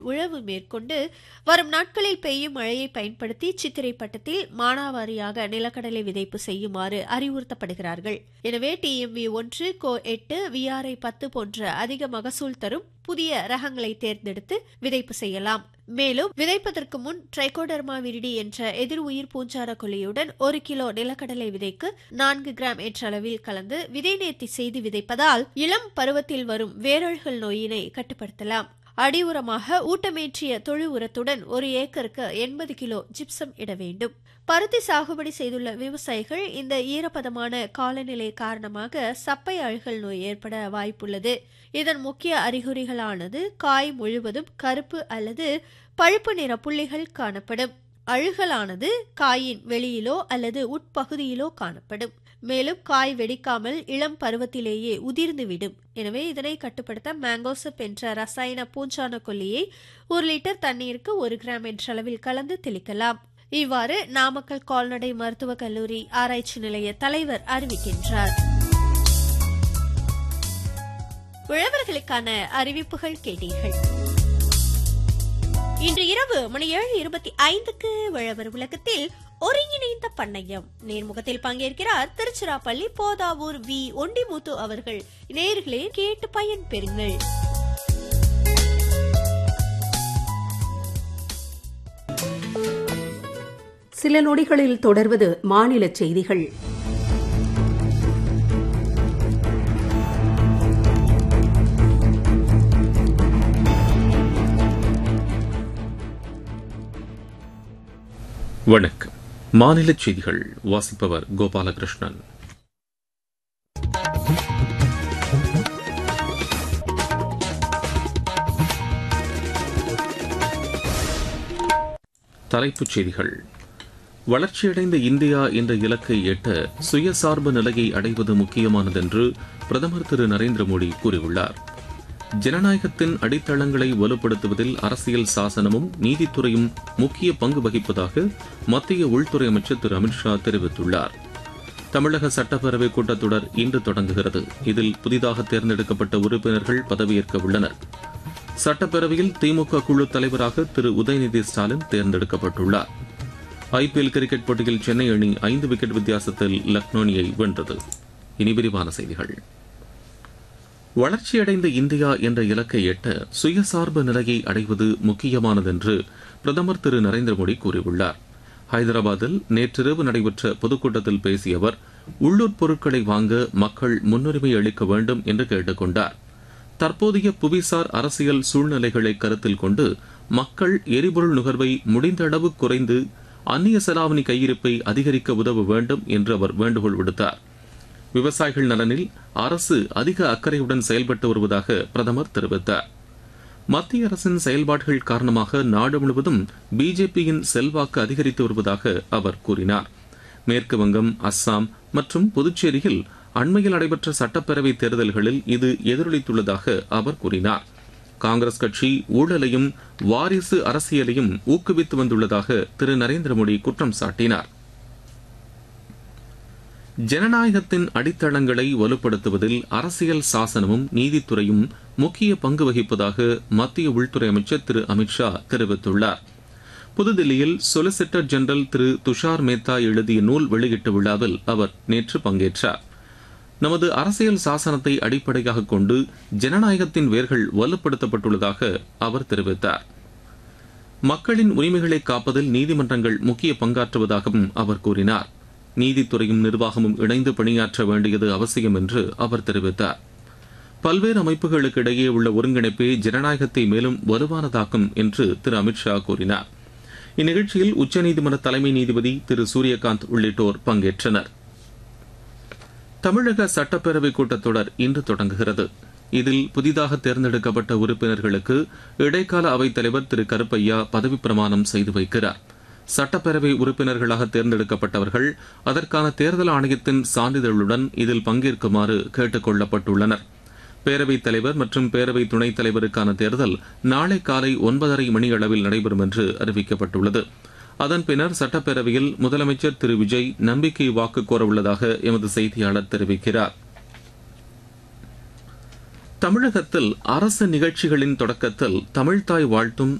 உழவு மேற்கொண்டு வரும் நாட்களில் பெய்யும் மழையை பயன்படுத்தி சித்திரை பட்டத்தில் மானாவாரியாக நிலக்கடலை விதைப்பு செய்யுமாறு அறிவுறுத்தப்படுகிறார்கள். எனவே TMV 1, கோ 8, VRI 10 போன்ற அதிக மகசூல் தரும் புதிய ரகங்களை தேர்ந்தெடுத்து விதைப்பு செய்யலாம். மேலும் விதைப்பதற்கு முன் ட்ரைகோடர்மா விரிடி என்ற எதிர் உயிர் பூஞ்சார கொல்லியுடன் 1 கிலோ நிலக்கடலை விதைக்கு 4 கிராம் என்ற அளவில் கலந்து விதை நேர்த்தி செய்து விதைப்பதால் இளம் பருவத்தில் வரும் வேரல்கள் நோயினை கட்டுப்படுத்தலாம். அடி உரமாக ஊட்டமேற்றிய தொழு உரத்துடன் 1 ஏக்கருக்கு 80 கிலோ ஜிப்சம் இட வேண்டும். பருத்தி சாகுபடி செய்துள்ள விவசாயிகள் இந்த ஈரப்பதமான காலநிலை காரணமாக சப்பை அழுகல் நோய் ஏற்பட வாய்ப்புள்ளது. இதன் முக்கிய அறிகுறிகளானது காய் முழுவதும் கருப்பு அல்லது பழுப்பு நிற புள்ளிகள் காணப்படும். அழுகலானது காயின் வெளியிலோ அல்லது உட்பகுதியிலோ காணப்படும். மேலும் காய் வெடிக்காமல் இளம் பருவத்திலேயே உதிர்ந்துவிடும். எனவே இதனை கட்டுப்படுத்த மேங்கோசப் என்ற ரசாயன பூஞ்சான கொல்லியை 1 லிட்டர் தண்ணீருக்கு 1 கிராம் என்ற அளவில் கலந்து தெளிக்கலாம். இவ்வாறு நாமக்கல் கால்நடை மருத்துவக் கல்லூரி ஆராய்ச்சி நிலைய தலைவர் அறிவிக்கின்றார். உழவர்களுக்கான அறிவிப்புகள் கேட்டீர்கள். இன்று இரவு மணி 7:25க்கு உழவர் உலகத்தில் ஒருங்கிணைந்த பண்ணையம் நேர்முகத்தில் பங்கேற்கிறார் திருச்சிராப்பள்ளி போதாவூர் வி. ஒண்டிமுத்து அவர்கள். நேயர்களே கேட்டு பயன் பெறுங்கள். சில நொடிகளில் தொடர்வது மாநில செய்திகள். வணக்கம். மாநில செய்திகள் வாசிப்பவர் கோபாலகிருஷ்ணன். தலைப்புச் செய்திகள். வளர்ச்சியடைந்த இந்தியா என்ற இலக்கை எட்ட சுயசார்பு நிலையை அடைவது முக்கியமானதென்று பிரதமர் திரு நரேந்திர மோடி கூறியுள்ளார். ஜனநாயகத்தின் அடித்தளங்களை வலுப்படுத்துவதில் அரசியல் சாசனமும் நீதித்துறையும் முக்கிய பங்கு வகிப்பதாக மத்திய உள்துறை அமைச்சர் திரு அமித்ஷா தெரிவித்துள்ளார். தமிழக சட்டப்பேரவை கூட்டத்தொடர் இன்று தொடங்குகிறது. இதில் புதிதாக தேர்ந்தெடுக்கப்பட்ட உறுப்பினர்கள் பதவியேற்க உள்ளனர். சட்டப்பேரவையில் திமுக குழு தலைவராக திரு உதயநிதி ஸ்டாலின் தேர்ந்தெடுக்கப்பட்டுள்ளார். IPL கிரிக்கெட் போட்டியில் சென்னை அணி 5 விக்கெட் வித்தியாசத்தில் லக்னோ அணியை வென்றது. இனி விரிவான செய்திகள். வளர்ச்சியடைந்த இந்தியா என்ற இலக்கை எட்ட சுயசார்பு நிலையை அடைவது முக்கியமானதென்று பிரதமர் திரு நரேந்திர மோடி கூறியுள்ளார். ஹைதராபாத்தில் நேற்றிரவு நடைபெற்ற பொதுக்கூட்டத்தில் பேசிய அவர், உள்ளூர் பொருட்களை வாங்க மக்கள் முன்னுரிமை அளிக்க வேண்டும் என்று கேட்டுக் கொண்டார். தற்போதைய புவிசார் அரசியல் சூழ்நிலைகளை கருத்தில் கொண்டு மக்கள் எரிபொருள் நுகர்வை முடிந்த அளவு குறைந்து அந்நிய செலாவணி கையிருப்பை அதிகரிக்க உதவ வேண்டும் என்று அவர் வேண்டுகோள் விடுத்தார். விவசாயிகள் நலனில் அரசு அதிக அக்கறையுடன் செயல்பட்டு வருவதாக பிரதமர் தெரிவித்தார். மத்திய அரசின் செயல்பாடுகள் காரணமாக நாடு முழுவதும் பிஜேபியின் செல்வாக்கு அதிகரித்து வருவதாக அவர் கூறினார். மேற்கு வங்கம், அஸ்ஸாம் மற்றும் புதுச்சேரியில் அண்மையில் நடைபெற்ற சட்டப்பேரவை தேர்தல்களில் இது எதிரொலித்துள்ளதாக அவர் கூறினார். காங்கிரஸ் கட்சி ஊழலையும் வாரிசு அரசியலையும் ஊக்குவித்து வந்துள்ளதாக திரு நரேந்திர மோடி குற்றம் சாட்டினார். ஜனநாயகத்தின் அடித்தளங்களை வலுப்படுத்துவதில் அரசியல் சாசனமும் நீதித்துறையும் முக்கிய பங்கு வகிப்பதாக மத்திய உள்துறை அமைச்சர் திரு அமித்ஷா தெரிவித்துள்ளார். புதுதில்லியில் சொலிசிட்டர் ஜெனரல் திரு துஷார் மேத்தா எழுதிய நூல் வெளியீட்டு விழாவில் அவர் நேற்று பங்கேற்றார். நமது அரசியல் சாசனத்தை அடிப்படையாக கொண்டு ஜனநாயகத்தின் வேர்கள் வலுப்படுத்தப்பட்டுள்ளதாக அவர் தெரிவித்தார். மக்களின் உரிமைகளை காப்பதில் நீதிமன்றங்கள் முக்கிய பங்காற்றுவதாகவும் அவர் கூறினார். நீதித்துறையும் நிர்வாகமும் இணைந்து பணியாற்ற வேண்டியது அவசியம் என்று அவர் தெரிவித்தார். பல்வேறு அமைப்புகளுக்கு இடையே உள்ள ஒருங்கிணைப்பே ஜனநாயகத்தை மேலும் வலுவானதாக்கும் என்று திரு அமித்ஷா கூறினார். இந்நிகழ்ச்சியில் உச்சநீதிமன்ற தலைமை நீதிபதி திரு சூரியகாந்த் உள்ளிட்டோர் பங்கேற்றனர். தமிழக சட்டப்பேரவை கூட்டத்தொடர் இன்று தொடங்குகிறது. இதில் புதிதாக தேர்ந்தெடுக்கப்பட்ட உறுப்பினர்களுக்கு இடைக்கால அவைத் தலைவர் திரு கருப்பையா பதவிப் பிரமாணம் செய்து வைக்கிறார். சட்டப்பேரவை உறுப்பினர்களாக தேர்ந்தெடுக்கப்பட்டவர்கள் அதற்கான தேர்தல் ஆணையத்தின் சான்றிதழுடன் இதில் பங்கேற்குமாறு கேட்டுக் கொள்ளப்பட்டுள்ளனர். பேரவைத் தலைவர் மற்றும் பேரவை துணைத் தலைவருக்கான தேர்தல் நாளை காலை 9:30 மணி அளவில் நடைபெறும் என்று அறிவிக்கப்பட்டுள்ளது. அதன் பின்னர் சட்டப்பேரவையில் முதலமைச்சர் திரு விஜய் நம்பிக்கை வாக்கு கோர உள்ளதாக எமது செய்தியாளர் தெரிவிக்கிறார். தமிழகத்தில் அரசு நிகழ்ச்சிகளின் தொடக்கத்தில் தமிழ்தாய் வாழ்த்தும்